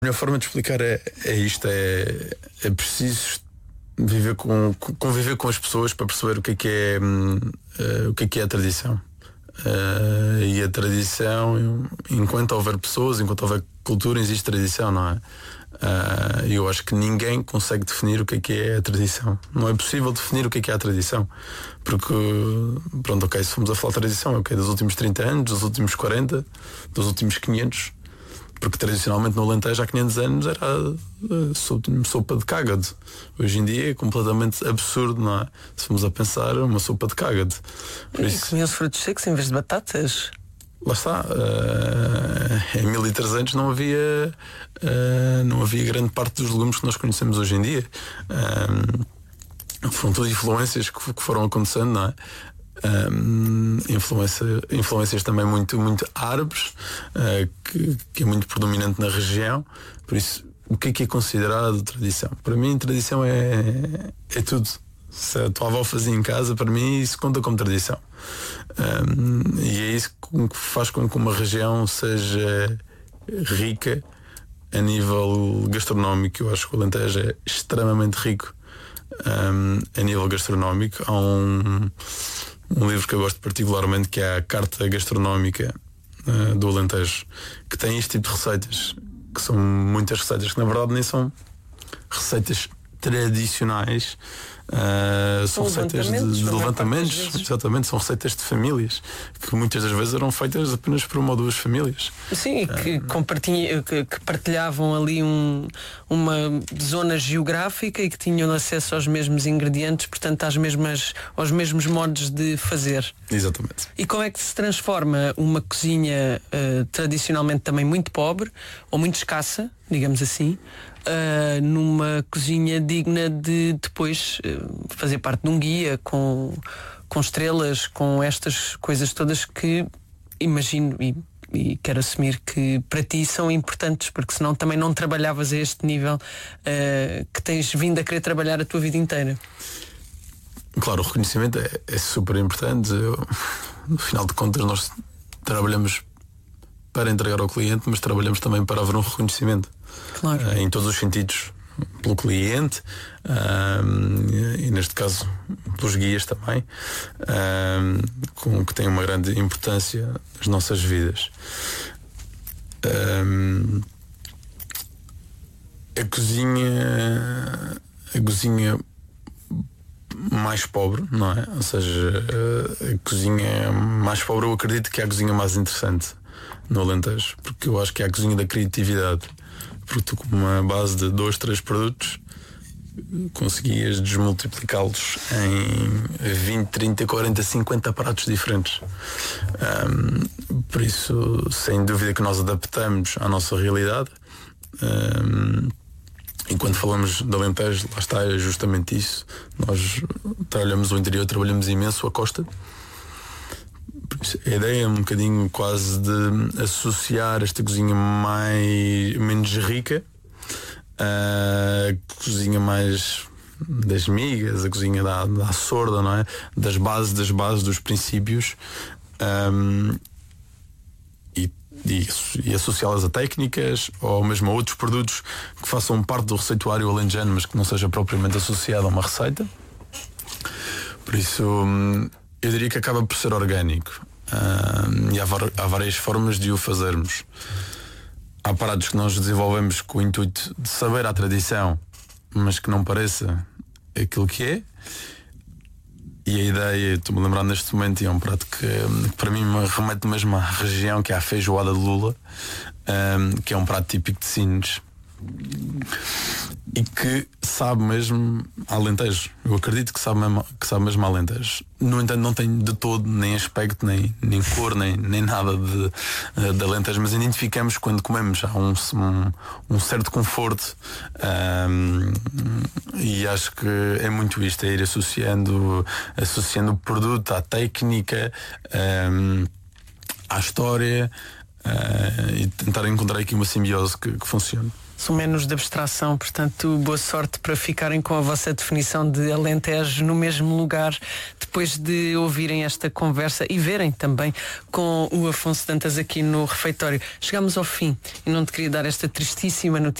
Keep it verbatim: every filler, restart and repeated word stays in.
A melhor forma de explicar é, é isto, é, é preciso viver com, conviver com as pessoas para perceber o que é que é, uh, o que é, que é a tradição. Uh, e a tradição, enquanto houver pessoas, enquanto houver cultura, existe tradição, não é? Uh, eu acho que ninguém consegue definir o que é que é a tradição. Não é possível definir o que é que é a tradição. Porque, pronto, ok, se formos a falar de tradição, é o que? Dos últimos trinta anos, dos últimos quarenta, dos últimos quinhentos. Porque tradicionalmente no Alentejo há quinhentos anos era uh, sopa de cágado. Hoje em dia é completamente absurdo, não é? Se formos a pensar, uma sopa de cágado. Por isso, comiam-se frutos secos em vez de batatas? Lá está. Uh, em mil e trezentos não havia, uh, não havia grande parte dos legumes que nós conhecemos hoje em dia. Uh, foram todas influências que, que foram acontecendo, não é? Um, influência, influências também muito, muito árabes, uh, que, que é muito predominante na região. Por isso, o que é que é considerado tradição? Para mim, tradição é, é tudo. Se a tua avó fazia em casa, para mim isso conta como tradição. Um, e é isso que faz com que uma região seja rica a nível gastronómico. Eu acho que o Alentejo é extremamente rico um, a nível gastronómico. Há um Um livro que eu gosto particularmente, que é a Carta Gastronómica uh, do Alentejo, que tem este tipo de receitas, que são muitas receitas que na verdade nem são receitas tradicionais, uh, são receitas de, de levantamentos, exatamente, são receitas de famílias que muitas das vezes eram feitas apenas por uma ou duas famílias. Sim, que, uh, que, que partilhavam ali um, uma zona geográfica e que tinham acesso aos mesmos ingredientes, portanto às mesmas, aos mesmos modos de fazer. Exatamente. E como é que se transforma uma cozinha uh, tradicionalmente também muito pobre ou muito escassa, digamos assim, Uh, numa cozinha digna de depois uh, fazer parte de um guia com, com estrelas, com estas coisas todas que imagino e, e quero assumir que para ti são importantes, porque senão também não trabalhavas a este nível uh, que tens vindo a querer trabalhar a tua vida inteira. Claro, o reconhecimento é, é super importante. Eu, no final de contas, nós trabalhamos para entregar ao cliente, mas trabalhamos também para haver um reconhecimento. Claro. Uh, em todos os sentidos, pelo cliente uh, e neste caso pelos guias também, uh, com, que tem uma grande importância nas nossas vidas. Uh, a cozinha a cozinha mais pobre, não é? Ou seja, a cozinha mais pobre, eu acredito que é a cozinha mais interessante no Alentejo, porque eu acho que é a cozinha da criatividade, porque tu, com uma base de dois, três produtos, conseguias desmultiplicá-los em vinte, trinta, quarenta, cinquenta pratos diferentes. Um, por isso, sem dúvida que nós adaptamos à nossa realidade. Um, e quando falamos de Alentejo, lá está, é justamente isso. Nós trabalhamos o interior, trabalhamos imenso a costa. A ideia é um bocadinho quase de associar esta cozinha mais, menos rica, a cozinha mais das migas, a cozinha da, da sorda, não é? Das bases, das bases, dos princípios, um, e, e, e associá-las a técnicas ou mesmo a outros produtos que façam parte do receituário alentejano, mas que não seja propriamente associado a uma receita. Por isso, eu diria que acaba por ser orgânico. Uh, e há, há várias formas de o fazermos. Há pratos que nós desenvolvemos com o intuito de saber a tradição, mas que não pareça aquilo que é. E a ideia, estou-me a lembrar neste momento, e é um prato que, que para mim me remete mesmo à região, que é a feijoada de lula, um, que é um prato típico de Sines e que sabe mesmo a Alentejo. Eu acredito que sabe mesmo, que sabe mesmo a Alentejo. No entanto, não tem de todo nem aspecto, nem, nem cor, nem, nem nada de, de Alentejo, mas identificamos quando comemos. Há um, um, um certo conforto, um, e acho que é muito isto, é ir associando, associando o produto à técnica, um, à história. uh, e tentar encontrar aqui uma simbiose que, que funcione. São menos de abstração, portanto, boa sorte para ficarem com a vossa definição de Alentejo no mesmo lugar, depois de ouvirem esta conversa e verem também com o Afonso Dantas aqui no refeitório. Chegamos ao fim e não te queria dar esta tristíssima notícia.